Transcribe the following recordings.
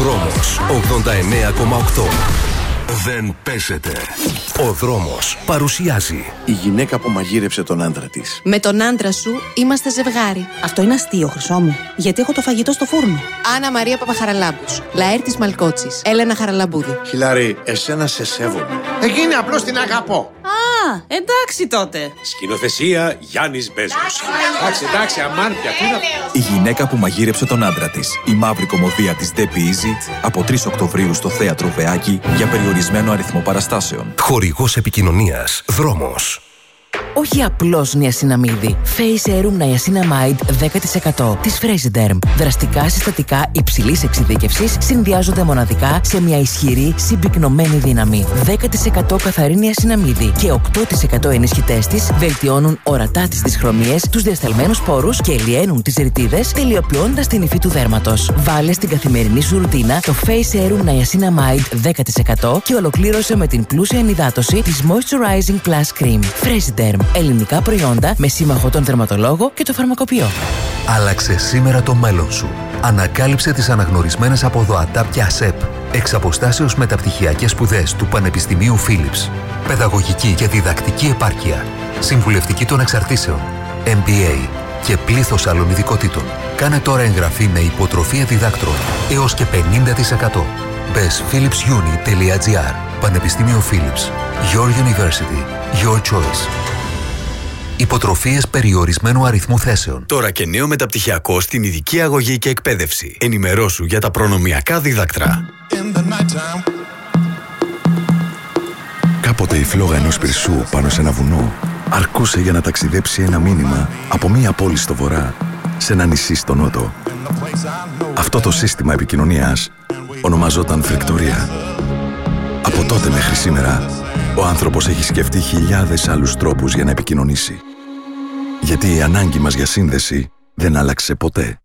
Δρόμος 89,8. Δεν πέσετε. Ο Δρόμος παρουσιάζει. Η γυναίκα που μαγείρεψε τον άντρα της. Με τον άντρα σου είμαστε ζευγάρι. Αυτό είναι αστείο, Χρυσό μου. Γιατί έχω το φαγητό στο φούρνο. Άννα Μαρία Παπαχαραλάμπους. Λαέρτης Μαλκότσης. Έλενα Χαραλαμπούδη. Χιλάρη, εσένα σε σέβομαι. Εκείνη απλώς την αγαπώ. Α, εντάξει τότε. Σκηνοθεσία Γιάννης Μπέζος. Εντάξει, αμάρτια. Η γυναίκα που μαγείρεψε τον άντρα της. Η μαύρη κωμωδία της Debbie Easy από 3 Οκτωβρίου στο Θέατρο Βεάκη για περιορισμένο αριθμό παραστάσεων. Χορηγός επικοινωνίας Δρόμος. Όχι απλώς νιασιναμίδι. Face Serum Niacinamide 10% της Fresiderm. Δραστικά συστατικά υψηλής εξειδίκευσης συνδυάζονται μοναδικά σε μια ισχυρή συμπυκνωμένη δύναμη. 10% καθαρή νιασιναμίδι και 8% ενισχυτές της βελτιώνουν ορατά τις δυσχρωμίες, τους διασταλμένους πόρους και λιένουν τις ρητίδες, τελειοποιώντας την υφή του δέρματος. Βάλε στην καθημερινή σου ρουτίνα το Face Serum Niacinamide 10% και ολοκλήρωσε με την πλούσια ενυδάτωση της Moisturizing Plus Cream. Fresiderm. Ελληνικά προϊόντα με σύμμαχο τον δερματολόγο και το φαρμακοποιό. Άλλαξε σήμερα το μέλλον σου. Ανακάλυψε τις αναγνωρισμένες από ΔΟΑΤΑ και ΑΣΕΠ. Εξ αποστάσεως μεταπτυχιακές σπουδές του Πανεπιστημίου Φίλιπς. Παιδαγωγική και διδακτική επάρκεια. Συμβουλευτική των εξαρτήσεων. MBA και πλήθος άλλων ειδικότητων. Κάνε τώρα εγγραφή με υποτροφία διδάκτρων έως και 50%. Μπες philipsuni.gr. Πανεπιστήμιο Φίλιπς. Your University. Your choice. Υποτροφίες περιορισμένου αριθμού θέσεων. Τώρα και νέο μεταπτυχιακό στην ειδική αγωγή και εκπαίδευση. Ενημερώσου για τα προνομιακά δίδακτρα. Κάποτε η φλόγα ενός πυρσού πάνω σε ένα βουνό αρκούσε για να ταξιδέψει ένα μήνυμα από μία πόλη στο βορρά σε ένα νησί στο νότο. Αυτό το σύστημα επικοινωνίας ονομαζόταν φρικτορία. Από τότε μέχρι σήμερα, ο άνθρωπος έχει σκεφτεί χιλιάδες άλλους τρόπους για να επικοινωνήσει. Γιατί η ανάγκη μας για σύνδεση δεν άλλαξε ποτέ.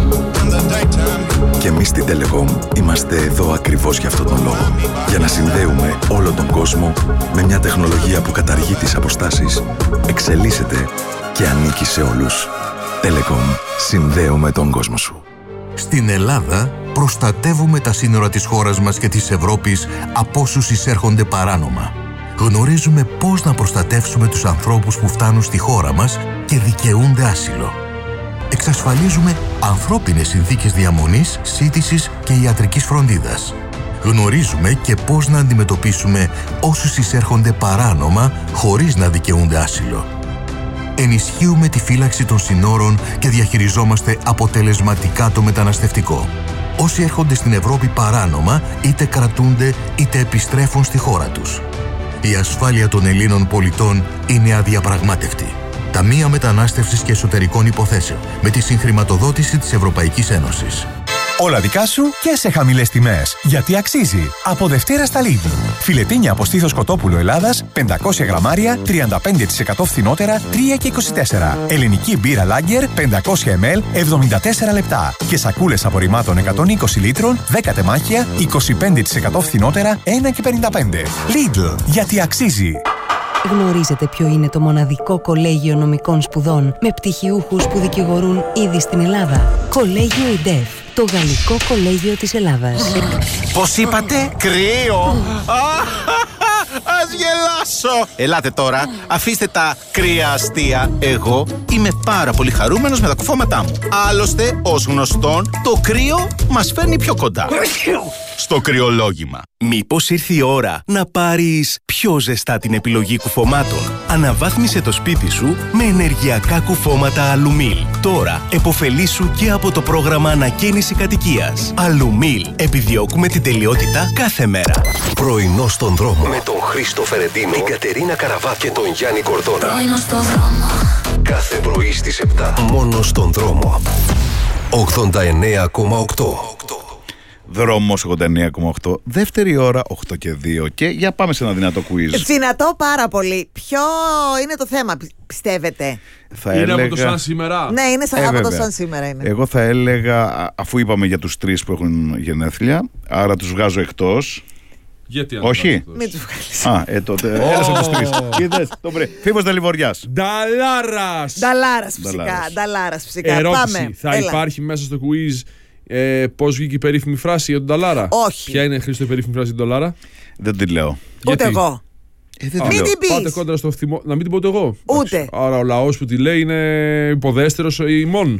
Και εμείς στην Telecom είμαστε εδώ ακριβώς για αυτόν τον λόγο. Για να συνδέουμε όλο τον κόσμο με μια τεχνολογία που καταργεί τις αποστάσεις, εξελίσσεται και ανήκει σε όλους. Telecom. Συνδέουμε τον κόσμο σου. Στην Ελλάδα προστατεύουμε τα σύνορα της χώρας μας και της Ευρώπης από όσους εισέρχονται παράνομα. Γνωρίζουμε πώς να προστατεύσουμε τους ανθρώπους που φτάνουν στη χώρα μας και δικαιούνται άσυλο. Εξασφαλίζουμε ανθρώπινες συνθήκες διαμονής, σύντησης και ιατρικής φροντίδας. Γνωρίζουμε και πώς να αντιμετωπίσουμε όσους εισέρχονται παράνομα χωρίς να δικαιούνται άσυλο. Ενισχύουμε τη φύλαξη των συνόρων και διαχειριζόμαστε αποτελεσματικά το μεταναστευτικό. Όσοι έρχονται στην Ευρώπη παράνομα, είτε κρατούνται είτε επιστρέφουν στη χώρα τους. Η ασφάλεια των Ελλήνων πολιτών είναι αδιαπραγμάτευτη. Ταμεία Μετανάστευσης και Εσωτερικών Υποθέσεων, με τη συγχρηματοδότηση της Ευρωπαϊκής Ένωσης. Όλα δικά σου και σε χαμηλές τιμές. Γιατί αξίζει. Από Δευτέρα στα Lidl. Φιλετίνια από στήθος κοτόπουλο Ελλάδας, 500 γραμμάρια, 35% φθηνότερα, 3,24. Ελληνική μπύρα Lager, 500 ml, 74 λεπτά. Και σακούλες απορριμμάτων 120 λίτρων, 10 τεμάχια, 25% φθηνότερα, 1,55. Lidl. Γιατί αξίζει. Γνωρίζετε ποιο είναι το μοναδικό κολέγιο νομικών σπουδών με πτυχιούχους που δικηγορούν ήδη στην Ελλάδα? Κολέγιο ΙΝΤΕΦ, το γαλλικό κολέγιο της Ελλάδας. Πώς είπατε? Κρύο! Ας γελάσω! Ελάτε τώρα, αφήστε τα κρύα αστεία. Εγώ είμαι πάρα πολύ χαρούμενος με τα κουφώματά μου. Άλλωστε, ως γνωστόν, το κρύο μας φέρνει πιο κοντά στο κρυολόγημα. Μήπως ήρθε η ώρα να πάρεις πιο ζεστά την επιλογή κουφωμάτων? Αναβάθμισε το σπίτι σου με ενεργειακά κουφώματα Αλουμίλ. Τώρα επωφελήσου και από το πρόγραμμα ανακαίνιση κατοικίας. Αλουμίλ. Επιδιώκουμε την τελειότητα κάθε μέρα. Πρωινό στον δρόμο. Με τον Χρήστο Φερεντίνο, την Κατερίνα Καραβά και τον Γιάννη Κορδόνα. Πρωινό στον δρόμο. Κάθε πρωί στις 7. Μόνο στον δρόμο. 89,8. Δρόμος 89,8. Δεύτερη ώρα, 8 και 2. Και για πάμε σε ένα δυνατό quiz. Δυνατό πάρα πολύ. Ποιο είναι το θέμα, πιστεύετε? Είναι από το σαν σήμερα. Ναι, είναι από το σαν σήμερα είναι. Εγώ θα έλεγα, αφού είπαμε για τους τρεις που έχουν γενέθλια, άρα τους βγάζω εκτός. Γιατί όχι. Μην τους βγάλεις. Τότε ένας από τους τρεις. Είδες, Φίβος Δελιβοριάς. Νταλάρας. Νταλάρας φυσικά. Ερώτηση. Πάμε. Θα υπάρχει μέσα στο quiz Πώς βγήκε η περίφημη φράση για τον Νταλάρα? Όχι. Ποια είναι, Χρήστο, η περίφημη φράση για τον Νταλάρα? Δεν την λέω. Ούτε εγώ. Δεν την Μην λέω. την πεις. Πάτε κόντρα στο θυμό. Να μην την πω ούτε εγώ. Ούτε. Εντάξει. Άρα ο λαός που τη λέει είναι υποδέστερος ημών.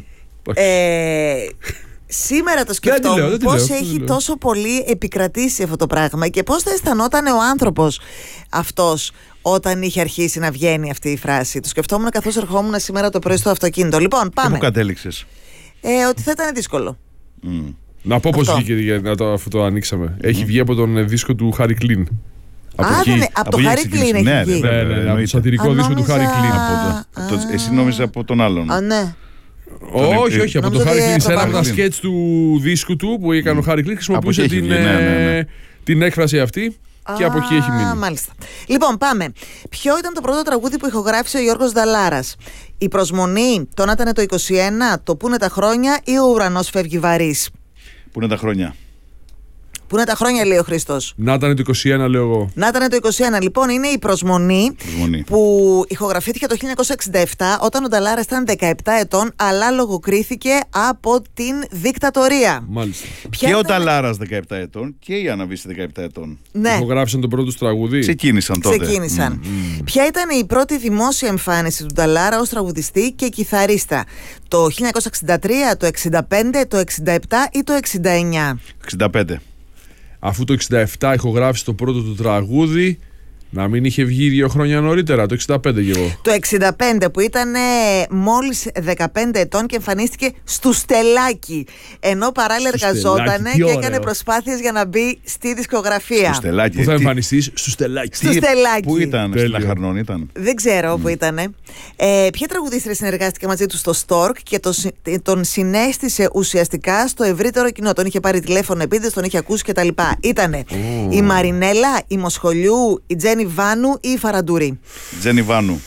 Σήμερα το Δεν σκεφτόμουν τη πώς λέω. έχει τόσο πολύ επικρατήσει αυτό το πράγμα και πώς θα αισθανόταν ο άνθρωπος αυτός όταν είχε αρχίσει να βγαίνει αυτή η φράση. Το σκεφτόμουν καθώς ερχόμουν σήμερα το πρωί στο αυτοκίνητο. Λοιπόν, πάμε. Πού κατέληξες? Ότι θα ήταν δύσκολο. Να πω πώς βγήκε αφού το ανοίξαμε. Έχει βγει από τον δίσκο του Χάρι Κλίν. Από το Χάρι Κλίν έχει βγει. Ναι, από το σατυρικό δίσκο του Χάρι Κλίν. Εσύ νόμιζα από τον άλλον. Ναι. Όχι, από το Χάρι Κλίν. Σε ένα από τα σκέτς του δίσκου του που έκανε ο Χάρι Κλίν χρησιμοποιούσε την έκφραση αυτή. Και από εκεί έχει μείνει. Μάλιστα. Λοιπόν, πάμε. Ποιο ήταν το πρώτο τραγούδι που ηχογράφησε ο Γιώργος Νταλάρας? Η προσμονή, το να ήταν το 21, το Πού είναι τα χρόνια ή ο ουρανός φεύγει βαρύς? Πού είναι τα χρόνια? Πού είναι τα χρόνια, λέει ο Χρήστος. Να ήταν το 21, λέω εγώ. Να ήταν το 21. Λοιπόν, είναι η προσμονή που ηχογραφήθηκε το 1967 όταν ο Νταλάρας ήταν 17 ετών, αλλά λογοκρίθηκε από την δικτατορία. Μάλιστα. Και ο Νταλάρας 17 ετών και η Άννα Βύση 17 ετών. Ναι. Ηχογράφησαν το πρώτο τους τραγούδι. Ξεκίνησαν τότε. Ποια ήταν η πρώτη δημόσια εμφάνιση του Νταλάρα ως τραγουδιστή και κιθαρίστα? Το 1963, το 65, το 67 ή το 69? 65. Αφού το 67 ηχογράφησε το πρώτο του τραγούδι, να μην είχε βγει 2 χρόνια νωρίτερα, το 65 κι εγώ. Το 65 που ήταν μόλις 15 ετών και εμφανίστηκε στο Στελάκι. Ενώ παράλληλα εργαζόταν και έκανε προσπάθειες για να μπει στη δισκογραφία. Στο Στελάκι. Πού θα εμφανιστείς? Στο Στελάκι. Στο Στελάκι. Πού ήταν? Στην Αχαρνών ήταν? Δεν ξέρω πού ήτανε. Ποια τραγουδίστρια συνεργάστηκε μαζί του στο Στόρκ και τον συνέστησε ουσιαστικά στο ευρύτερο κοινό? Τον είχε πάρει τηλέφωνο επίτηδες, τον είχε ακούσει κτλ. Ήτανε η Μαρινέλα, η Μοσχολιού, η Τζένι Βάνου ή η Φαραντούρη? Τζένι Βάνου.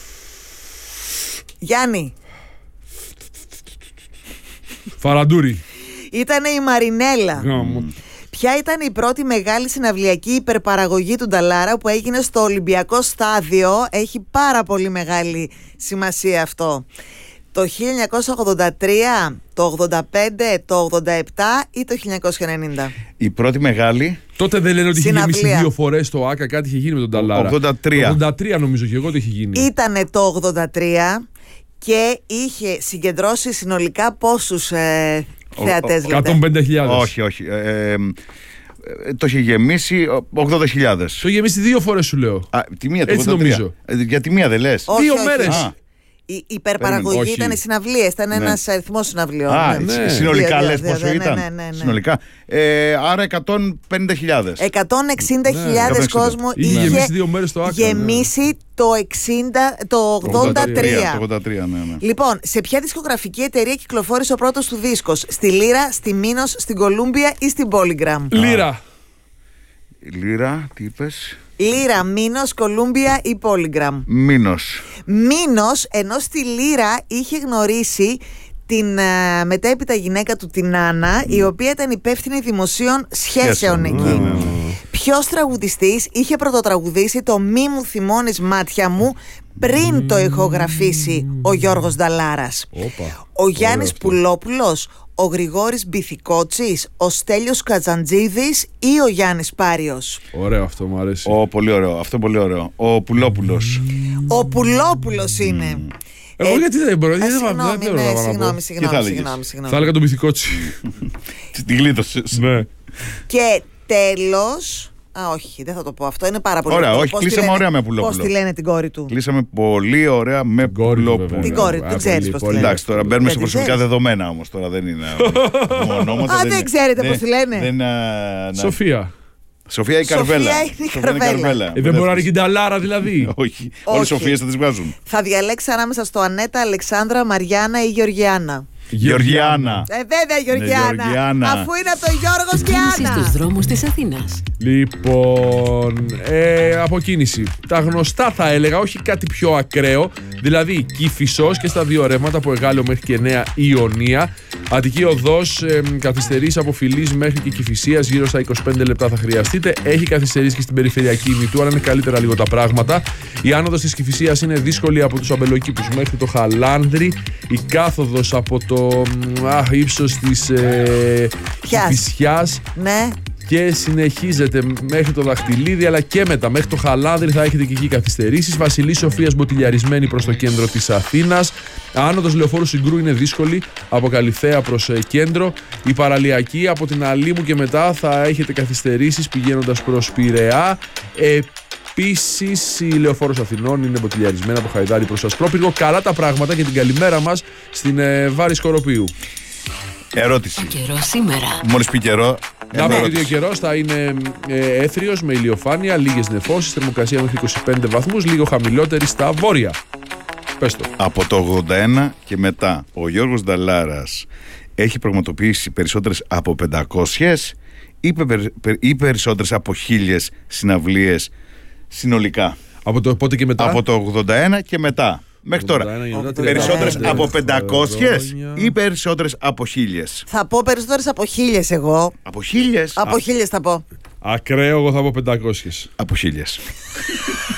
Γιάννη. Φαραντούρη. Ήτανε η Μαρινέλα. Ποια ήταν η πρώτη μεγάλη συναυλιακή υπερπαραγωγή του Νταλάρα που έγινε στο Ολυμπιακό Στάδιο? Έχει πάρα πολύ μεγάλη σημασία αυτό. Το 1983, το 85, το 87 ή το 1990? Η πρώτη μεγάλη. Τότε δεν λένε ότι είχε γεμίσει 2 φορές το ΆΚΑ, κάτι είχε γίνει με τον Νταλάρα. 83. Το 83 νομίζω και εγώ ότι είχε γίνει. Ήτανε το 83 και είχε συγκεντρώσει συνολικά πόσους θεατές? 150.000. Όχι. Το είχε γεμίσει 80.000. Το είχε γεμίσει 2 φορές σου λέω. Τη μία, το 83. Έτσι νομίζω. Για τη μία δεν λες? 2 μέρες. Η υπερπαραγωγή ήταν συναυλίες, ήταν ένας αριθμός συναυλιών. Συνολικά λες πόσο ήταν? Συνολικά. Άρα 150.000. 160.000 κόσμο είχε γεμίσει το 83. Ναι. Λοιπόν, σε ποια δισκογραφική εταιρεία κυκλοφόρησε ο πρώτος του δίσκος? Στη Λύρα, στη Μίνος, στην Κολούμπια ή στην Polygram? Λύρα. Λύρα, τι είπες? Λύρα, Μίνος, Κολούμπια ή Polygram? Μίνος, ενώ στη Λύρα είχε γνωρίσει την μετέπειτα γυναίκα του, την Άννα, η οποία ήταν υπεύθυνη δημοσίων σχέσεων εκεί. Ποιος τραγουδιστής είχε πρωτοτραγουδήσει το «Μη μου θυμώνεις μάτια μου» πριν το ηχογραφήσει ο Γιώργος Νταλάρας? Ο Γιάννης Πουλόπουλος, ο Γρηγόρης Μπιθικότσης, ο Στέλιος Κατζαντζίδης ή ο Γιάννης Πάριος? Ωραίο αυτό, μου αρέσει. Πολύ ωραίο, αυτό πολύ ωραίο. Ο Πουλόπουλος. Ο Πουλόπουλος είναι. Εγώ γιατί δεν μπορώ, συγγνώμη. Θα έλεγα τον Μπιθικότσι. Την γλίτωσες. Ναι. Και τέλος. Όχι, δεν θα το πω αυτό. Είναι πάρα πολύ ωραία. Όχι, κλείσαμε ωραία με Πουλόπουλο. Πώς τη λένε την κόρη του? Κλείσαμε πολύ ωραία με Πουλόπουλο. Την κόρη του, δεν ξέρεις πώς τη λένε. Εντάξει, τώρα μπαίνουμε σε προσωπικά δεδομένα όμως. Τώρα δεν είναι ονόματα. Δεν ξέρετε πώς τη λένε. Σοφία. Σοφία ή Καρβέλα. Δεν μπορεί να είναι και Νταλάρα δηλαδή. Όχι. Όλες οι Σοφίες θα τις βγάζουν. Θα διαλέξει ανάμεσα στο Ανέτα, Αλεξάνδρα, Μαριάννα ή Γεωργιάννα? Γεωργιάννα. Βέβαια Γεωργιάννα. Αφού είναι από τον Γιώργο Σκιάννα. Στους δρόμους της Αθήνας. Λοιπόν, αποκίνηση. Τα γνωστά θα έλεγα, όχι κάτι πιο ακραίο. Δηλαδή Κηφισός και στα 2 ρεύματα από Εγάλεο μέχρι και Νέα Ιωνία. Αττική οδός, καθυστερείς από Φιλής μέχρι και Κηφισίας, γύρω στα 25 λεπτά θα χρειαστείτε. Έχει καθυστερήσει και στην περιφερειακή ημιτού, αλλά είναι καλύτερα λίγο τα πράγματα. Η άνοδος της Κηφισίας είναι δύσκολη από τους Αμπελοκήπους μέχρι το Χαλάνδρι. Η κάθοδος από το το ύψος της Κηφισιάς. Ναι. Και συνεχίζεται μέχρι το Δαχτυλίδι, αλλά και μετά μέχρι το Χαλάνδρι θα έχετε και εκεί καθυστερήσεις. Βασιλής Σοφίας μποτιλιαρισμένη προς το κέντρο της Αθήνας. Άνοδος Λεωφόρου Συγκρού είναι δύσκολη από Καλιθέα προς κέντρο. Η παραλιακή από την Αλήμου και μετά θα έχετε καθυστερήσεις πηγαίνοντας προς Πειραιά. Επίσης η Λεωφόρος Αθηνών είναι μποτιλιαρισμένη από Χαϊδάρι προς Ασπρόπυργο. Καλά τα πράγματα και την καλημέρα μας στην Βάρη Σκοροπίου. Ερώτηση. Καιρό σήμερα. Μόλις πει καιρό. Να πούμε ότι ο καιρός θα είναι έθριος με ηλιοφάνεια, λίγες νεφώσεις, θερμοκρασία μέχρι 25 βαθμούς, λίγο χαμηλότερη στα βόρεια. Πες το. Από το 81 και μετά ο Γιώργος Νταλάρας έχει πραγματοποιήσει περισσότερες από 500 ή περισσότερες από 1000 συναυλίες συνολικά. Από το πότε και μετά? Από το 81 και μετά. Μέχρι τώρα. Περισσότερες από 500 ή περισσότερες από 1000? Θα πω περισσότερες από 1000 εγώ. Από 1000? Από 1000 θα πω. Ακραίο, εγώ θα πω 500. Από 1000.